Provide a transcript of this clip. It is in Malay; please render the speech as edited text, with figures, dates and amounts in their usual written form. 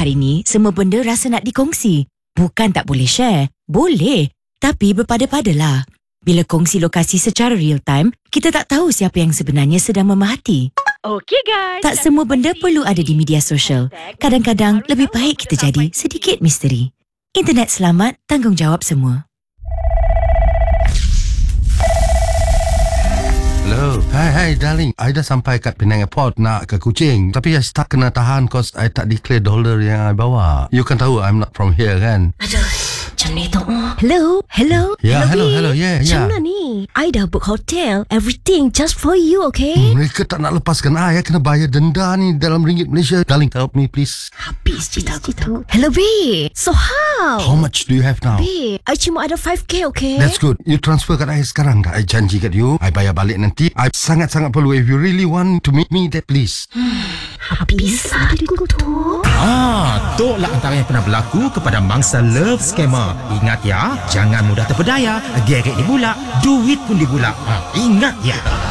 hari ni, semua benda rasa nak dikongsi. Bukan tak boleh share. Boleh. Tapi berpada-padalah. Bila kongsi lokasi secara real time, kita tak tahu siapa yang sebenarnya sedang memerhati. Okey guys. Tak semua benda perlu ada di media sosial. Kadang-kadang lebih baik kita jadi sedikit misteri. Internet selamat, tanggungjawab semua. Hello. Hai darling. I dah sampai kat Penang Airport nak ke Kuching. Tapi I stuck kena tahan cause I tak declare dollar yang I bawa. You kan tahu I'm not from here kan? Aduh, macam ni tu. Hello. Ya, hello. Yeah. Macam mana ni? I dah book hotel, everything just for you, okay? Mereka tak nak lepaskan I kena bayar denda ni dalam ringgit Malaysia. Darling, help me please. Habis cerita aku tu. Hello, babe. So how? How much do you have now? Babe, I cuma ada 5k, okay? That's good. You transfer kat I sekarang. I janji kat you, I bayar balik nanti. I sangat-sangat perlu. If you really want to meet me, that please. Habis aku tu. Toklah antara yang pernah berlaku kepada mangsa love scammer. Ingat ya, jangan mudah terpedaya. Geret dibulak, duit pun dibulak. Ingat ya.